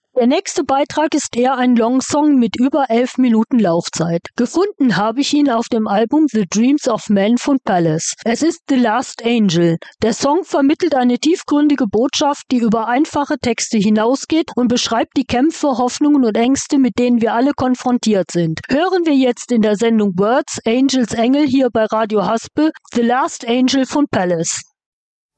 Der nächste Beitrag ist eher ein Longsong mit über 11 Minuten Laufzeit. Gefunden habe ich ihn auf dem Album The Dreams of Men von Palace. Es ist The Last Angel. Der Song vermittelt eine tiefgründige Botschaft, die über einfache Texte hinausgeht und beschreibt die Kämpfe, Hoffnungen und Ängste, mit denen wir alle konfrontiert sind. Hören wir jetzt in der Sendung Words, Angels Engel hier bei Radio Haspe, The Last Angel von Palace.